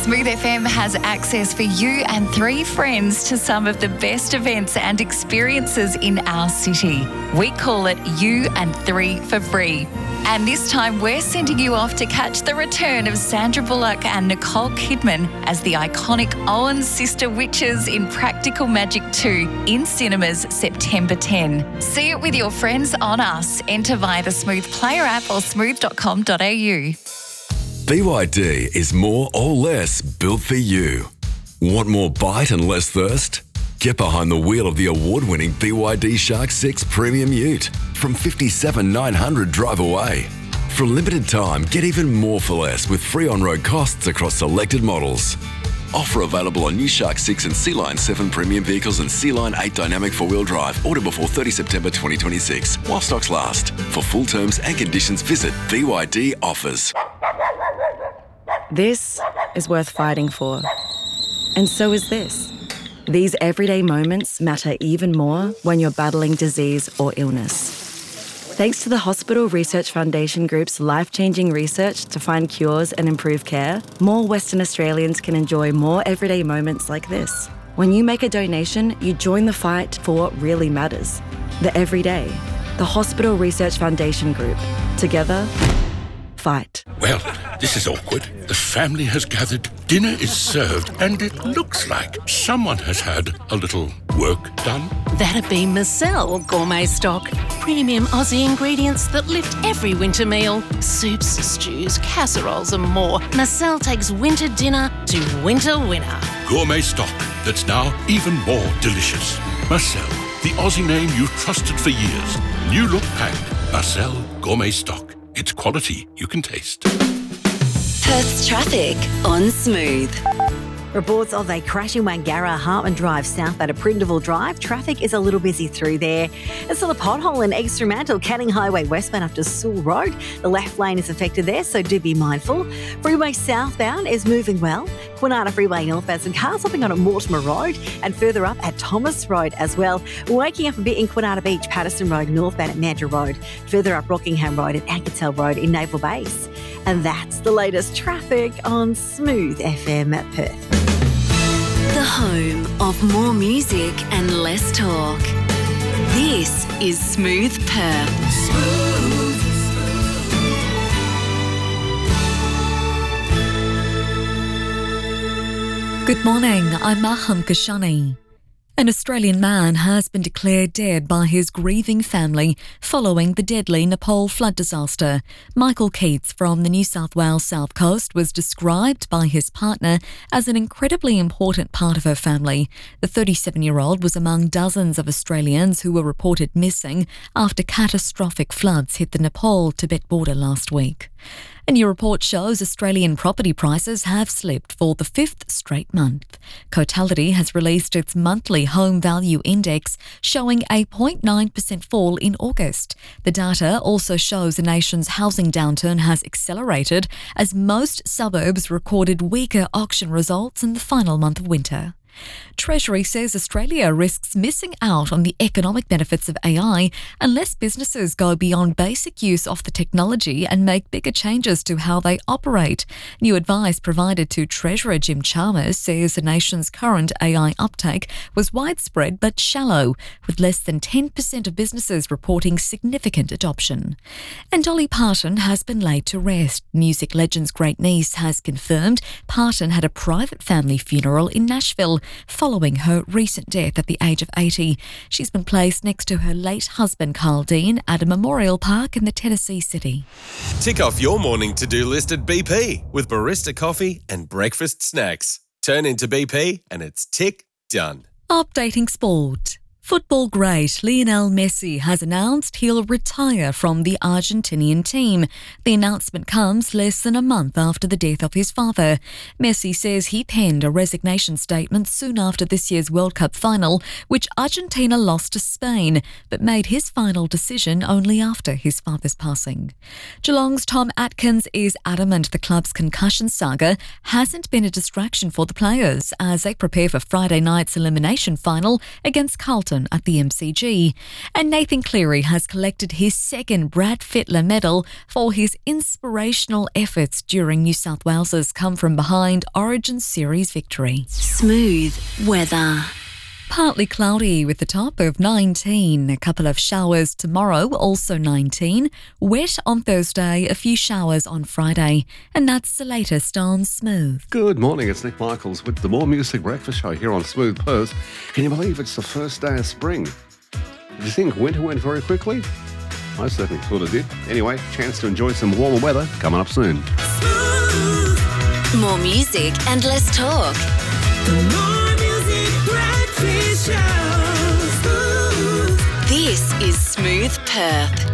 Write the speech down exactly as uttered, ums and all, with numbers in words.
Smooth F M has access for you and three friends to some of the best events and experiences in our city. We call it You and Three for free. And this time we're sending you off to catch the return of Sandra Bullock and Nicole Kidman as the iconic Owen sister witches in Practical Magic two in cinemas September tenth. See it with your friends on Us. Enter via the Smooth Player app or smooth dot com dot a u. B Y D is more or less built for you. Want more bite and less thirst? Get behind the wheel of the award-winning B Y D Shark six Premium Ute from fifty-seven thousand nine hundred drive away. For a limited time, get even more for less with free on-road costs across selected models. Offer available on new Shark six and Sea Line seven premium vehicles and Sea Line eight dynamic four-wheel drive. Order before thirtieth September twenty twenty-six while stocks last. For full terms and conditions, visit B Y D Offers. This is worth fighting for. And so is this. These everyday moments matter even more when you're battling disease or illness. Thanks to the Hospital Research Foundation Group's life-changing research to find cures and improve care, more Western Australians can enjoy more everyday moments like this. When you make a donation, you join the fight for what really matters. The everyday. The Hospital Research Foundation Group. Together, fight. Well, this is awkward. The family has gathered, dinner is served, and it looks like someone has had a little work done. That'd be Marcel Gourmet Stock. Premium Aussie ingredients that lift every winter meal. Soups, stews, casseroles and more. Marcel takes winter dinner to winter winner. Gourmet stock that's now even more delicious. Marcel, the Aussie name you've trusted for years. New look packed. Marcel Gourmet Stock. It's quality you can taste. Perth's traffic on Smooth. Reports of a crash in Wangara, Hartman Drive, south at Prindiville Drive. Traffic is a little busy through there. There's still a pothole in East Fremantle, Canning Highway westbound after Sewell Road. The left lane is affected there, so do be mindful. Freeway southbound is moving well. Kwinana Freeway northbound, some cars hopping on at Mortimer Road and further up at Thomas Road as well. Waking up a bit in Kwinana Beach, Patterson Road northbound at Mandurah Road. Further up Rockingham Road and Ankertel Road in Naval Base. And that's the latest traffic on Smooth F M at Perth. The home of more music and less talk. This is Smooth Perth. Smooth. Good morning, I'm Maham Kashani. An Australian man has been declared dead by his grieving family following the deadly Nepal flood disaster. Michael Keats from the New South Wales South Coast was described by his partner as an incredibly important part of her family. The thirty-seven-year-old was among dozens of Australians who were reported missing after catastrophic floods hit the Nepal-Tibet border last week. A new report shows Australian property prices have slipped for the fifth straight month. Cotality has released its monthly home value index, showing a zero point nine percent fall in August. The data also shows the nation's housing downturn has accelerated as most suburbs recorded weaker auction results in the final month of winter. Treasury says Australia risks missing out on the economic benefits of A I unless businesses go beyond basic use of the technology and make bigger changes to how they operate. New advice provided to Treasurer Jim Chalmers says the nation's current A I uptake was widespread but shallow, with less than ten percent of businesses reporting significant adoption. And Dolly Parton has been laid to rest. Music legend's great niece has confirmed Parton had a private family funeral in Nashville following her recent death at the age of eighty. She's been placed next to her late husband Carl Dean at a memorial park in the Tennessee city. Tick off your morning to-do list at B P with barista coffee and breakfast snacks. Turn into B P and it's tick done. Updating sport. Football great Lionel Messi has announced he'll retire from the Argentinian team. The announcement comes less than a month after the death of his father. Messi says he penned a resignation statement soon after this year's World Cup final, which Argentina lost to Spain, but made his final decision only after his father's passing. Geelong's Tom Atkins is adamant the club's concussion saga hasn't been a distraction for the players as they prepare for Friday night's elimination final against Carlton Hamilton at the M C G. And Nathan Cleary has collected his second Brad Fittler medal for his inspirational efforts during New South Wales's come-from-behind Origin Series victory. Smooth weather. Partly cloudy with the top of nineteen. A couple of showers tomorrow, also nineteen. Wet on Thursday, a few showers on Friday. And that's the latest on Smooth. Good morning, it's Nick Michaels with the More Music Breakfast Show here on Smooth Perth. Can you believe it's the first day of spring? Did you think winter went very quickly? I certainly thought it did. Anyway, chance to enjoy some warmer weather coming up soon. Smooth. More music and less talk. The More Music Breakfast Show. Smooth. This is Smooth Perth.